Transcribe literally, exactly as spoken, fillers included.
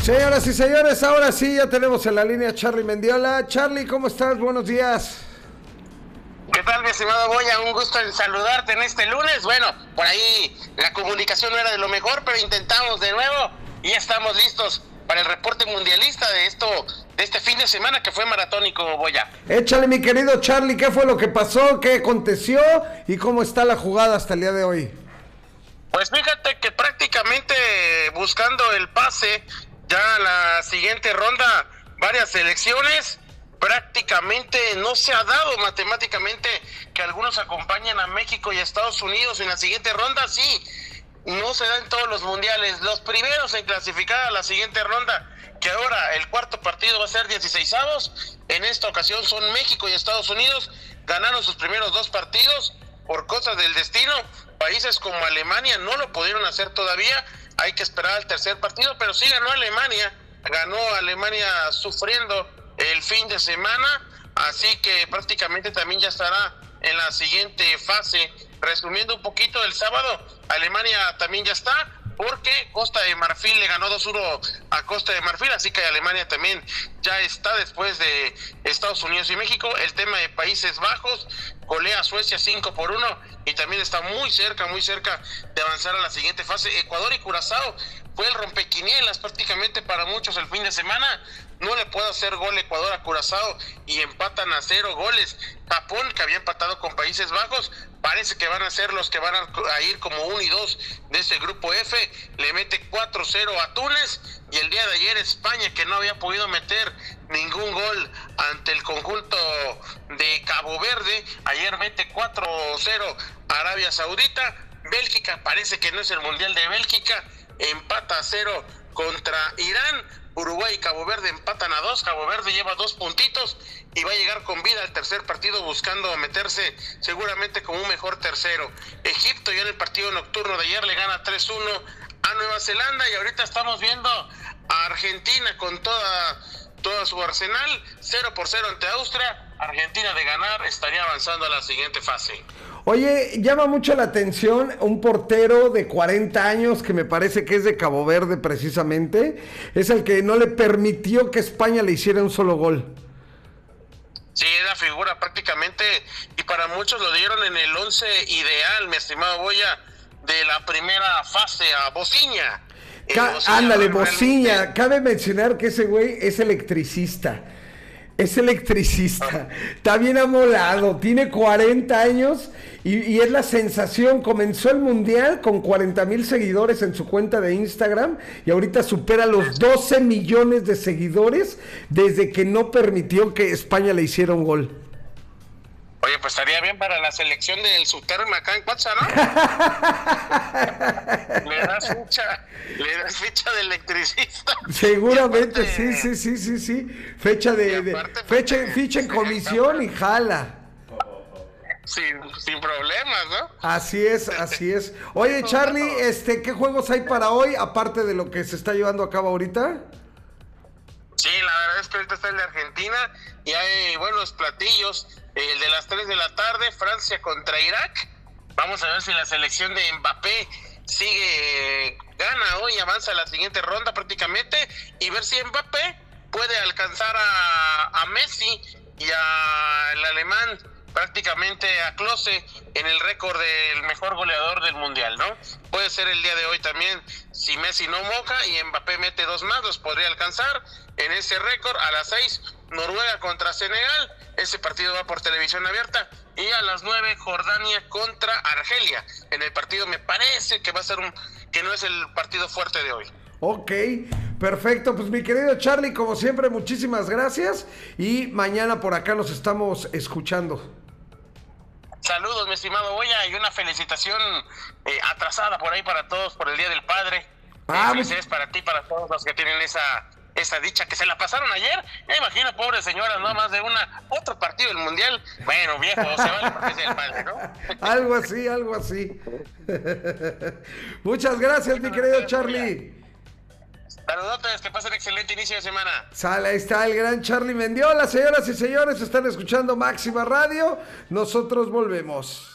Señoras y señores, ahora sí ya tenemos en la línea a Charly Mendiola. Charly, ¿cómo estás? Buenos días. ¿Qué tal, mi estimado Boya? Un gusto en saludarte en este lunes. Bueno, por ahí la comunicación no era de lo mejor, pero intentamos de nuevo y ya estamos listos para el reporte mundialista de esto, de este fin de semana que fue maratónico, Boya. Échale, mi querido Charly, ¿qué fue lo que pasó? ¿Qué aconteció? ¿Y cómo está la jugada hasta el día de hoy? Pues fíjate que prácticamente buscando el pase ya a la siguiente ronda, varias selecciones, prácticamente no se ha dado matemáticamente que algunos acompañen a México y a Estados Unidos en la siguiente ronda. Sí, no se da en todos los mundiales. Los primeros en clasificar a la siguiente ronda, que ahora el cuarto partido va a ser dieciseisavos, en esta ocasión son México y Estados Unidos, ganaron sus primeros dos partidos por cosas del destino. Países como Alemania no lo pudieron hacer todavía, hay que esperar al tercer partido, pero sí ganó Alemania, ganó Alemania sufriendo el fin de semana, así que prácticamente también ya estará en la siguiente fase. Resumiendo un poquito, el sábado Alemania también ya está, porque Costa de Marfil le ganó dos uno a Costa de Marfil, así que Alemania también ya está después de Estados Unidos y México. El tema de Países Bajos, golea a Suecia cinco por uno y también está muy cerca, muy cerca de avanzar a la siguiente fase. Ecuador y Curazao fue el rompequinielas prácticamente para muchos el fin de semana. No le puede hacer gol Ecuador a Curazao y empatan a cero goles. Japón, que había empatado con Países Bajos, parece que van a ser los que van a ir como uno y dos de ese grupo F. Le mete cuatro cero a Túnez, y el día de ayer España, que no había podido meter ningún gol ante el conjunto de Cabo Verde, ayer mete cuatro cero a Arabia Saudita. Bélgica, parece que no es el Mundial de Bélgica, empata a cero contra Irán. Uruguay y Cabo Verde empatan a dos, Cabo Verde lleva dos puntitos y va a llegar con vida al tercer partido buscando meterse seguramente como un mejor tercero. Egipto ya en el partido nocturno de ayer le gana tres uno a Nueva Zelanda, y ahorita estamos viendo a Argentina con toda, toda su arsenal, cero por cero ante Austria. Argentina de ganar estaría avanzando a la siguiente fase. Oye, llama mucho la atención un portero de cuarenta años que me parece que es de Cabo Verde precisamente, es el que no le permitió que España le hiciera un solo gol. Sí, es la figura prácticamente, y para muchos lo dieron en el once ideal, mi estimado Boya, de la primera fase a Bociña. Ca- ándale, Bociña. Cabe mencionar que ese güey es electricista. Es electricista, está bien amolado, tiene cuarenta años y, y es la sensación. Comenzó el mundial con cuarenta mil seguidores en su cuenta de Instagram y ahorita supera los doce millones de seguidores desde que no permitió que España le hiciera un gol. Oye, pues estaría bien para la selección del Subterma acá en Cuatza, ¿no? Le das ficha, le das ficha de electricista. Seguramente, aparte, sí, sí, sí, sí, sí. Fecha de, de aparte, fecha, pues, ficha en comisión y jala. Sin, sin problemas, ¿no? Así es, así es. Oye, Charly, este, ¿qué juegos hay para hoy, aparte de lo que se está llevando a cabo ahorita? Sí, la verdad es que ahorita está el de Argentina y hay buenos platillos. El de las tres de la tarde, Francia contra Irak. Vamos a ver si la selección de Mbappé sigue, gana hoy, avanza a la siguiente ronda prácticamente, y ver si Mbappé puede alcanzar a, a Messi y al alemán, prácticamente a Klose, en el récord del mejor goleador del mundial, ¿no? Puede ser el día de hoy también, si Messi no moja y Mbappé mete dos más, los podría alcanzar en ese récord. A las seis, Noruega contra Senegal, ese partido va por televisión abierta, y a las nueve, Jordania contra Argelia. En el partido me parece que va a ser un, que no es el partido fuerte de hoy. Ok, perfecto, pues mi querido Charly, como siempre, muchísimas gracias, y mañana por acá nos estamos escuchando. Saludos, mi estimado Boya, y una felicitación eh, atrasada por ahí para todos por el Día del Padre. Ah, eh, felicidades para ti, para todos los que tienen esa esa dicha, que se la pasaron ayer. Me imagino, pobre señora, no más de una, otro partido del mundial. Bueno, viejo, se vale porque es el padre, ¿no? Algo así, algo así. Muchas gracias, mi querido Charly. Saludotes, que pasen excelente inicio de semana. Sale, ahí está el gran Charly Mendiola. Señoras y señores, están escuchando Máxima Radio. Nosotros volvemos.